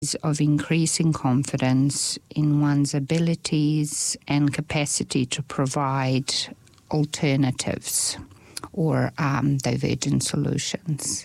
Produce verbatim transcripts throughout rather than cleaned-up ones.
of increasing confidence in one's abilities and capacity to provide alternatives or um, divergent solutions.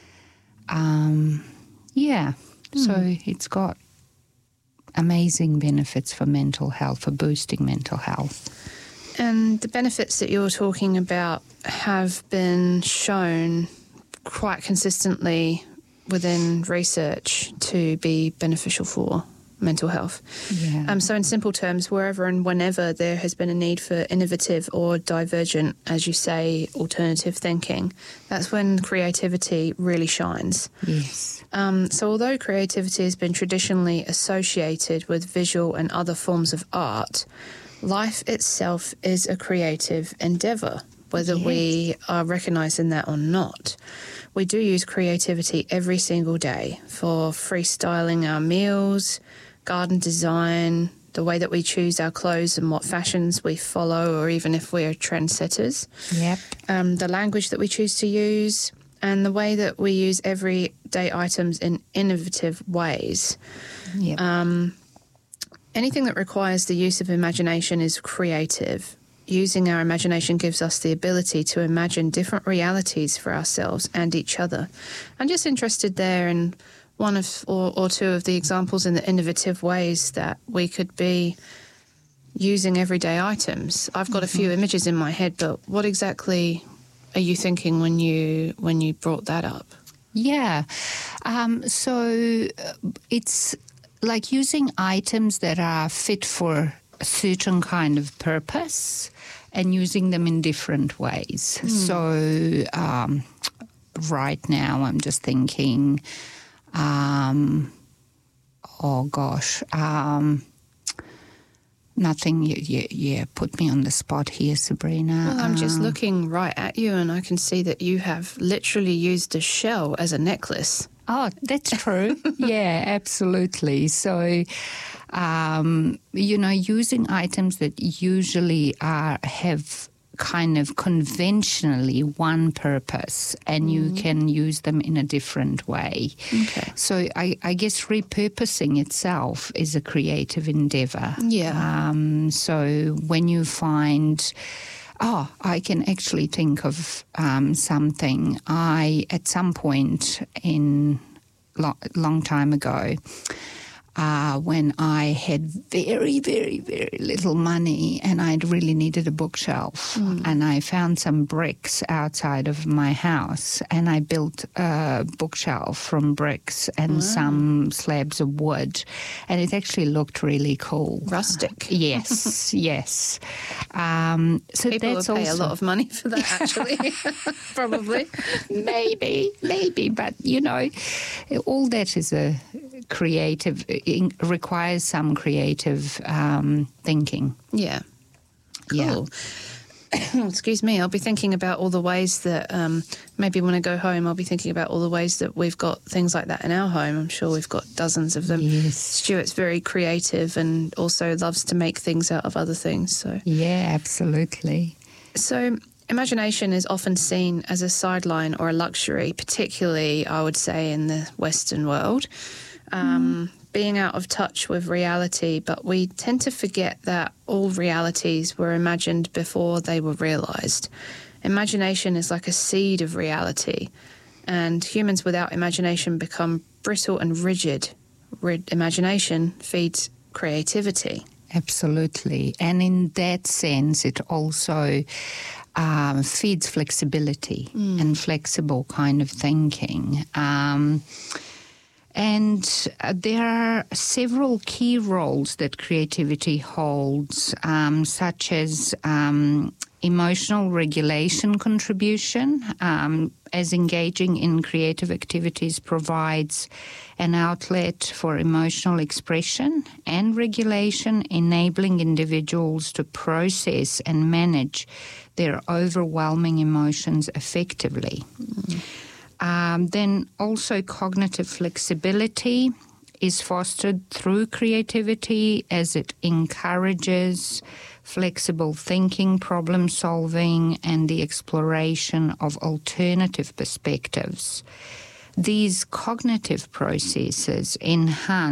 Um, yeah, mm. so it's got amazing benefits for mental health, for boosting mental health. And the benefits that you're talking about have been shown quite consistently within research to be beneficial for mental health. Yeah. Um, so in simple terms, wherever and whenever there has been a need for innovative or divergent, as you say, alternative thinking, that's when creativity really shines. Yes. Um, so although creativity has been traditionally associated with visual and other forms of art, life itself is a creative endeavour, whether yes. we are recognising that or not. We do use creativity every single day for freestyling our meals, garden design, the way that we choose our clothes and what fashions we follow, or even if we're trendsetters. Yep. Um, the language that we choose to use, and the way that we use everyday items in innovative ways. Yep. Um, anything that requires the use of imagination is creative. Using our imagination gives us the ability to imagine different realities for ourselves and each other. I'm just interested there in one of or, or two of the examples in the innovative ways that we could be using everyday items. I've got mm-hmm. a few images in my head, but what exactly are you thinking when you when you brought that up? Yeah, um, so it's like using items that are fit for a certain kind of purpose and using them in different ways. Mm. So um, right now I'm just thinking, um, oh gosh, um, nothing, you, you, you put me on the spot here, Sabrina. Well, I'm just um, looking right at you and I can see that you have literally used a shell as a necklace. Oh, that's true. Yeah, absolutely. So, um, you know, using items that usually are have kind of conventionally one purpose, and mm. you can use them in a different way. Okay. So I, I guess repurposing itself is a creative endeavour. Yeah. Um, so when you find... Oh, I can actually think of um, something. I, at some point in a lo- long time ago, uh, when I had very, very, very little money and I really needed a bookshelf, mm. and I found some bricks outside of my house and I built a bookshelf from bricks and wow. some slabs of wood, and it actually looked really cool. Rustic. Uh, yes, yes. Um, so People that's would pay also... a lot of money for that, actually. Probably. Maybe, maybe, but, you know, all that is a creative... It requires some creative um, thinking. Yeah. Cool. Yeah. Excuse me. I'll be thinking about all the ways that um, maybe when I go home, I'll be thinking about all the ways that we've got things like that in our home. I'm sure we've got dozens of them. Yes. Stuart's very creative and also loves to make things out of other things. So yeah, absolutely. So imagination is often seen as a sideline or a luxury, particularly, I would say, in the Western world. Um, mm. Being out of touch with reality, but we tend to forget that all realities were imagined before they were realised. Imagination is like a seed of reality, and humans without imagination become brittle and rigid. Rid- imagination feeds creativity. Absolutely. And in that sense, it also um, feeds flexibility mm. and flexible kind of thinking. Um And uh, there are several key roles that creativity holds, um, such as um, emotional regulation contribution, um, as engaging in creative activities provides an outlet for emotional expression and regulation, enabling individuals to process and manage their overwhelming emotions effectively. Mm. Um, then also cognitive flexibility is fostered through creativity as it encourages flexible thinking, problem solving, and the exploration of alternative perspectives. These cognitive processes enhance